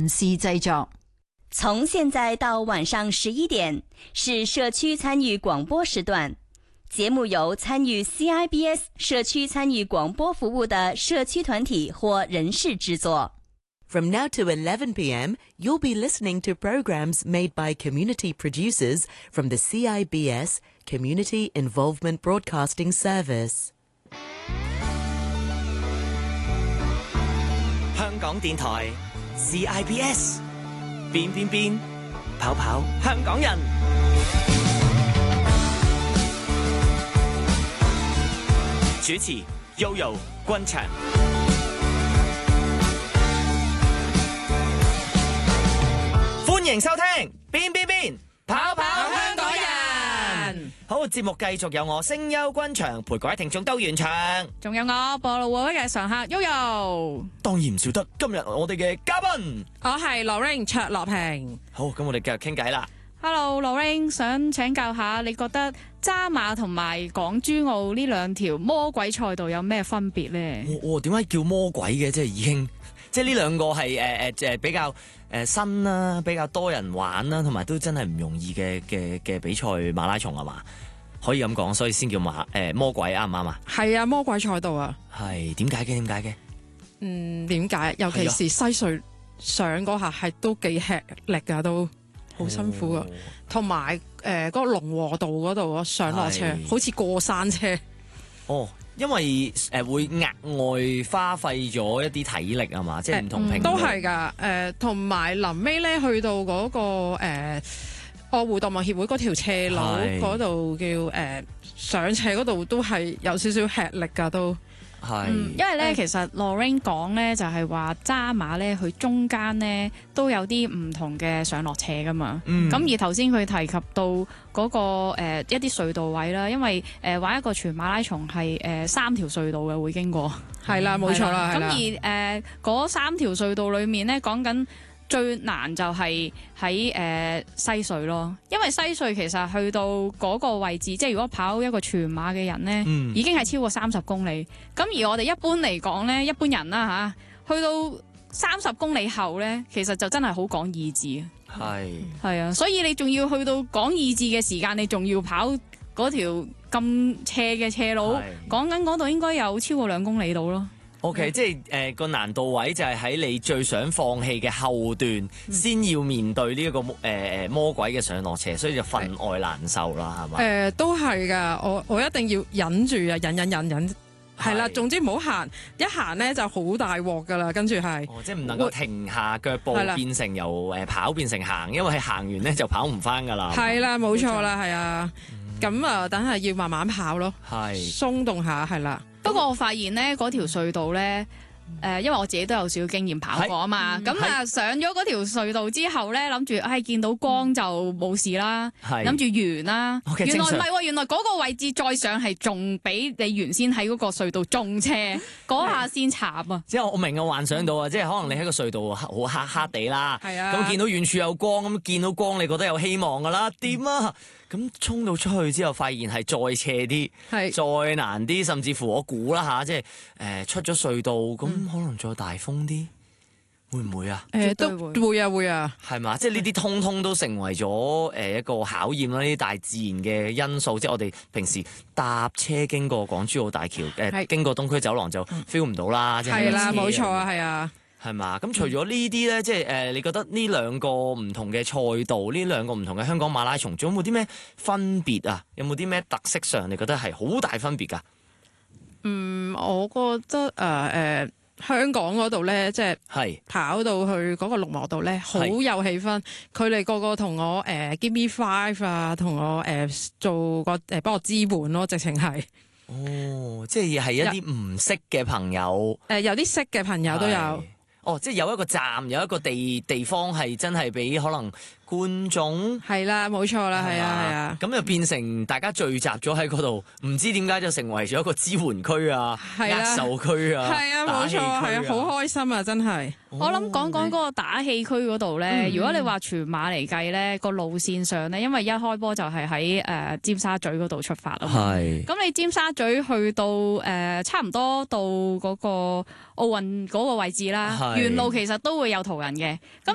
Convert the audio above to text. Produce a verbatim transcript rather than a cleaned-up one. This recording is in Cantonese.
民視製作。 從現在到晚上十一點是社區參與廣播時段，節目由參與 C I B S 社區參與廣播服務的社區團體或人士製作。 From now to eleven p m, you'll be listening to programs made by community producers from the C I B S Community Involvement Broadcasting Service. 香港電台 C I B S 變變變跑跑香港人。主持 Yoyo 君祥。歡迎收聽變變變跑跑香港人。好，節目繼續有我聲優君祥陪各位聽眾兜完場， 仲有我播路會嘅常客 Yoyo， 當然唔少得今日我哋嘅嘉賓， 我係 Lorraine 卓樂平。 好，咁我哋繼續傾偈啦。 Hello Lorraine， 想請教下你覺得渣馬同埋港珠澳呢兩條魔鬼賽道有咩分別咧？ 哦，點解叫魔鬼嘅？即係已經。即係呢兩個係誒誒誒比較誒新啦，比較多人玩啦，同埋都真係唔容易嘅嘅嘅比賽馬拉松係嘛？可以咁講，所以先叫馬誒、呃、魔鬼啱唔啱啊？ 係啊，魔鬼賽道啊。 係點解嘅？點解嘅？ 嗯，點解？尤其是西隧上嗰下係都幾吃力㗎，都好辛苦啊。同埋誒嗰個龍和道嗰度上落車，好似過山車。哦。 因為誒、呃、會額外花費咗一啲體力啊嘛，即係唔同平、嗯、 都係㗎。誒同埋臨尾咧去到嗰、那個誒愛護動物協會嗰條斜路嗰度叫誒、呃、上斜嗰度都係有少少吃力㗎都。係、嗯，因為咧、嗯、其實 Lorraine 講咧就係話渣馬咧佢中間咧都有啲唔同嘅上落斜噶嘛。咁、嗯、而頭先佢提及到嗰、那個、呃、一啲隧道位啦，因為誒、呃、玩一個全馬拉松係誒、呃、三條隧道嘅會經過。係啦，冇錯啦。咁而誒嗰、呃、三條隧道裡面咧講緊。最難就係喺誒西隧咯，因為西隧其實去到嗰個位置，即係如果跑一個全馬嘅人咧，嗯、已經係超過三十公里。咁而我哋一般嚟講咧，一般人啦嚇，去到三十公里後咧，其實就真係好講意志。係係啊，所以你仲要去到講意志嘅時間，你仲要跑嗰條咁斜嘅斜路，講緊嗰度應該有超過兩公里度咯。 O.K.、嗯、即係誒個難度位就係喺你最想放棄嘅後段，先、嗯、要面對呢、這、一個誒誒、呃、魔鬼嘅上落斜，所以就分外難受啦，係嘛？誒、 呃、都係㗎，我我一定要忍住啊，忍忍忍忍，係啦，總之唔好行，一行咧就好大鑊㗎啦，跟住係， 哦，即係唔能夠停下腳步變成由誒跑變成行，因為係行完咧就跑唔返㗎啦。係啦，冇錯啦，係啊，咁啊，等係要慢慢跑咯，係鬆動下，係啦。不過我發現咧，嗰條隧道咧，誒、呃，因為我自己都有少少經驗跑過啊嘛，咁啊、嗯、上咗嗰條隧道之後咧，諗住唉見到光就冇事啦，諗住完啦，原來唔係喎，原來嗰個位置再上係仲比你原先喺嗰個隧道仲斜，嗰下先慘啊！ 即係我明我幻想到啊，即係可能你喺個隧道好黑黑地啦，咁見到遠處有光，咁見到光你覺得有希望㗎啦，點啊？咁衝到出去之後，發現係再斜啲，再難啲，甚至乎我估啦吓，即係誒、呃、出咗隧道，咁、嗯、可能再大風啲，會唔會啊？誒、 呃、都會啊會啊， 係嘛？即係呢啲通通都成為咗誒一個考驗啦，呢啲大自然嘅因素，即係我哋平時搭車經過港珠澳大橋，誒、呃、經過東區走廊就 feel 唔到啦，即係係啦，冇錯啊，係啊。 係嘛？咁除咗呢啲咧，即係誒，你覺得呢兩個唔同嘅賽道，呢兩個唔同嘅香港馬拉松，仲有冇啲咩分別啊？有冇啲咩特色上，你覺得係好大分別㗎？ 嗯，我覺得誒誒、呃呃，香港嗰度咧，即係跑到去嗰個龍和道咧，好有氣氛。佢哋個個同我誒、呃、give me five 啊，同我誒、呃、做個誒幫我支援咯，直情係。 哦，即係係一啲唔識嘅朋友。誒、 呃，有啲識嘅朋友都有。 哦，即係有一個站，有一個地地方係真係俾可能觀眾係啦，冇錯啦，係啊，係啊， 咁就變成大家聚集咗喺嗰度，唔知點解就成為咗一個支援區啊、握手區啊、 係啊，冇錯，係啊，好開心啊，真係。 哦、 我諗講講嗰個打氣區嗰度咧，嗯、如果你話全馬嚟計咧，個路線上咧，因為一開波就係喺誒尖沙咀嗰度出發啊嘛。係。咁你尖沙咀去到誒、呃、差唔多到嗰個奧運嗰個位置啦，沿路其實都會有途人嘅。咁